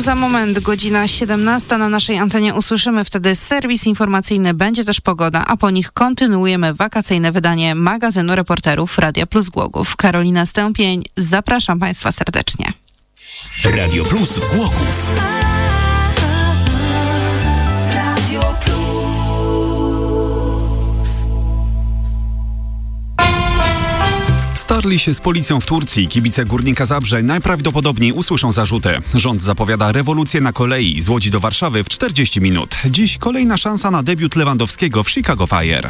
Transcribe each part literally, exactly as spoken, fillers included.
za moment, godzina siedemnasta na naszej antenie usłyszymy wtedy serwis informacyjny, będzie też pogoda, a po nich kontynuujemy wakacyjne wydanie magazynu reporterów Radia Plus Głogów. Karolina Stępień, zapraszam Państwa serdecznie. Radio Plus Głogów. Starli się z policją w Turcji. Kibice Górnika Zabrze najprawdopodobniej usłyszą zarzuty. Rząd zapowiada rewolucję na kolei z Łodzi do Warszawy w czterdzieści minut. Dziś kolejna szansa na debiut Lewandowskiego w Chicago Fire.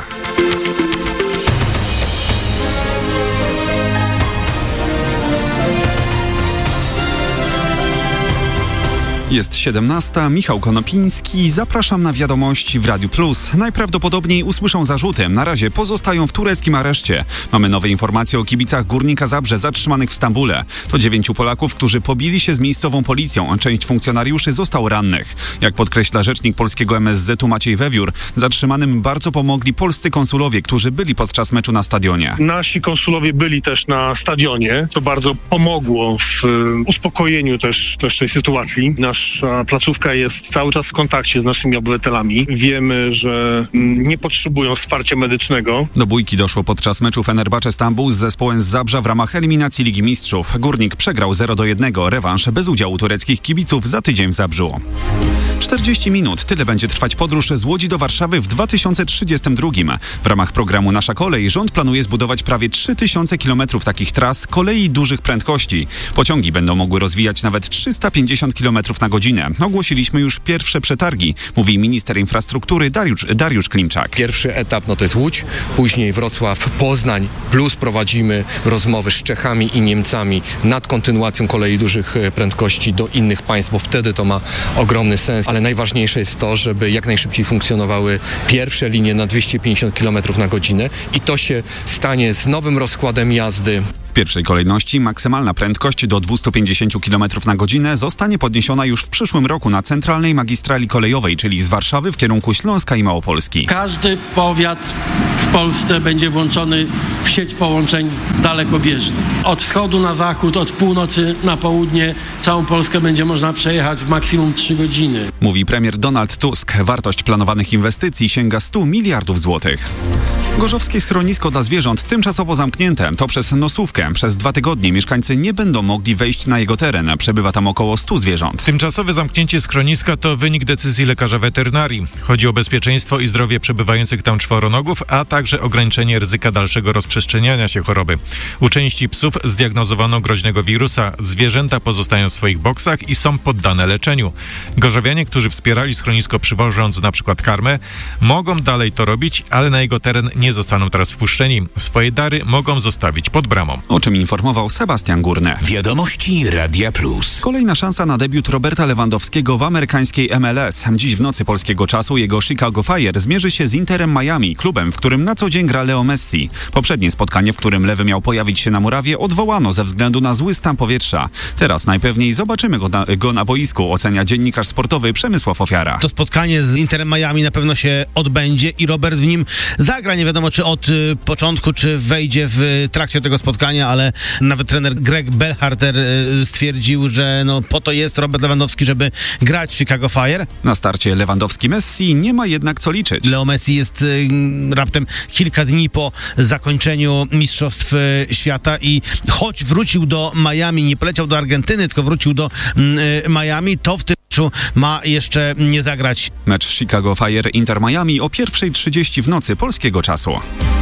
Jest siedemnasta, Michał Konopiński. Zapraszam na wiadomości w Radiu Plus. Najprawdopodobniej usłyszą zarzuty. Na razie pozostają w tureckim areszcie. Mamy nowe informacje o kibicach Górnika Zabrze zatrzymanych w Stambule. To dziewięciu Polaków, którzy pobili się z miejscową policją, a część funkcjonariuszy został rannych. Jak podkreśla rzecznik polskiego M S Z-u Maciej Wewiór, zatrzymanym bardzo pomogli polscy konsulowie, którzy byli podczas meczu na stadionie. Nasi konsulowie byli też na stadionie. To bardzo pomogło w uspokojeniu też, też tej sytuacji. Nasza placówka jest cały czas w kontakcie z naszymi obywatelami. Wiemy, że nie potrzebują wsparcia medycznego. Do bójki doszło podczas meczu Fenerbahce Stambuł z zespołem z Zabrza w ramach eliminacji Ligi Mistrzów. Górnik przegrał zero do jednego. Rewanż bez udziału tureckich kibiców za tydzień w Zabrzu. czterdzieści minut. Tyle będzie trwać podróż z Łodzi do Warszawy w dwa tysiące trzydziestym drugim. W ramach programu Nasza Kolej rząd planuje zbudować prawie trzy tysiące kilometrów takich tras kolei dużych prędkości. Pociągi będą mogły rozwijać nawet trzysta pięćdziesiąt kilometrów na godzinę. Ogłosiliśmy już pierwsze przetargi, mówi minister infrastruktury Dariusz, Dariusz Klimczak. Pierwszy etap no to jest Łódź, później Wrocław, Poznań, plus prowadzimy rozmowy z Czechami i Niemcami nad kontynuacją kolei dużych prędkości do innych państw, bo wtedy to ma ogromny sens, ale najważniejsze jest to, żeby jak najszybciej funkcjonowały pierwsze linie na dwieście pięćdziesiąt kilometrów na godzinę i to się stanie z nowym rozkładem jazdy. W pierwszej kolejności maksymalna prędkość do dwieście pięćdziesiąt kilometrów na godzinę zostanie podniesiona już w przyszłym roku na centralnej magistrali kolejowej, czyli z Warszawy w kierunku Śląska i Małopolski. Każdy powiat w Polsce będzie włączony w sieć połączeń dalekobieżnych. Od wschodu na zachód, od północy na południe całą Polskę będzie można przejechać w maksimum trzy godziny. Mówi premier Donald Tusk. Wartość planowanych inwestycji sięga stu miliardów złotych. Gorzowskie schronisko dla zwierząt tymczasowo zamknięte. To przez nosówkę. Przez dwa tygodnie mieszkańcy nie będą mogli wejść na jego teren. Przebywa tam około stu zwierząt. Tymczasowe zamknięcie schroniska to wynik decyzji lekarza weterynarii. Chodzi o bezpieczeństwo i zdrowie przebywających tam czworonogów, a także ograniczenie ryzyka dalszego rozprzestrzeniania się choroby. U części psów zdiagnozowano groźnego wirusa. Zwierzęta pozostają w swoich boksach i są poddane leczeniu. Gorzowianie, którzy wspierali schronisko przywożąc na przykład karmę, mogą dalej to robić, ale na jego teren nie zostaną teraz wpuszczeni. Swoje dary mogą zostawić pod bramą. O czym informował Sebastian Górny. Wiadomości Radia Plus. Kolejna szansa na debiut Roberta Lewandowskiego w amerykańskiej M L S. Dziś w nocy polskiego czasu jego Chicago Fire zmierzy się z Interem Miami, klubem, w którym na co dzień gra Leo Messi. Poprzednie spotkanie, w którym Lewy miał pojawić się na murawie, odwołano ze względu na zły stan powietrza. Teraz najpewniej zobaczymy go na, go na boisku, ocenia dziennikarz sportowy Przemysław Ofiara. To spotkanie z Interem Miami na pewno się odbędzie i Robert w nim zagra. Nie wiadomo, czy od y, początku, czy wejdzie w trakcie tego spotkania, ale nawet trener Greg Berhalter y, stwierdził, że no, po to jest Robert Lewandowski, żeby grać w Chicago Fire. Na starcie Lewandowski-Messi nie ma jednak co liczyć. Leo Messi jest y, raptem kilka dni po zakończeniu Mistrzostw y, Świata i choć wrócił do Miami, nie poleciał do Argentyny, tylko wrócił do y, Miami, to w tym meczu ma jeszcze nie zagrać. Mecz Chicago Fire Inter Miami o pierwsza trzydzieści w nocy polskiego czasu.